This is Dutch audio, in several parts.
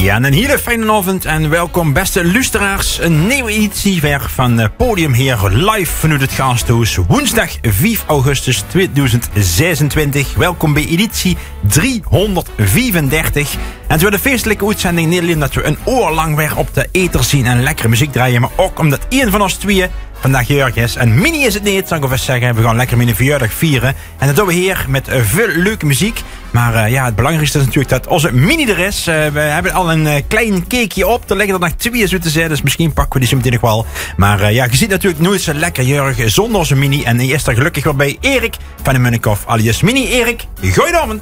Ja, en een hele fijne avond en welkom beste luisteraars. Een nieuwe editie weer van Podium hier live vanuit het Gasthuis. Woensdag 5 augustus 2026. Welkom bij editie 335. En het wordt een feestelijke uitzending. Niet alleen dat we een oor lang weer op de ether zien en lekkere muziek draaien, maar ook omdat één van ons tweeën vandaag jarig is. En Mini is het niet, zou ik even zeggen. We gaan lekker mijn verjaardag vieren. En dat doen we hier met veel leuke muziek. Maar het belangrijkste is natuurlijk dat onze Mini er is. We hebben al een klein cakeje op. Er liggen er nog 2 zo te zijn. Dus misschien pakken we die zo meteen nog wel. Maar je ziet natuurlijk nooit zo lekker jarig zonder onze Mini. En hij is er gelukkig wel bij Erik van de Munnikhof alias Mini. Erik, goedenavond.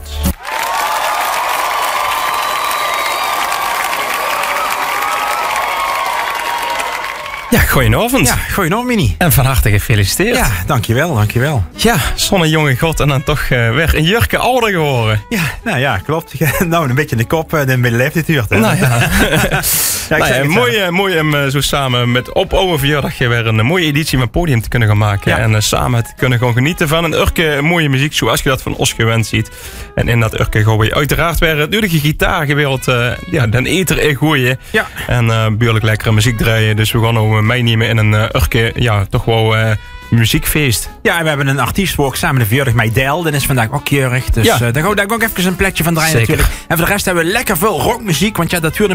Ja, goedenavond. Ja, goedenavond Mini. En van harte gefeliciteerd. Ja, dankjewel. Ja, zo'n jonge god en dan toch weer een jurke ouder geworden. Ja, nou ja, klopt. Nou, een beetje in de kop, dan ben je leeftijd duurt. Nou ja. Mooi om zo samen met op oude verjaardag weer een mooie editie van Podium te kunnen gaan maken. Ja. En samen te kunnen gaan genieten van een urke mooie muziek zoals je dat van ons gewend ziet. En in dat urke gaan we uiteraard weer het nuttige gitaargewereld den ether in gooien. Ja. En behoorlijk lekkere muziek draaien. Dus we gaan nou meenemen in een urke, toch wel muziekfeest. Ja, en we hebben een artiest voor ook samen de verjaardag met Del. Dat is vandaag ook jarig. Dus daar ga ik even een plekje van draaien. Zeker. Natuurlijk. En voor de rest hebben we lekker veel rockmuziek. Want ja, dat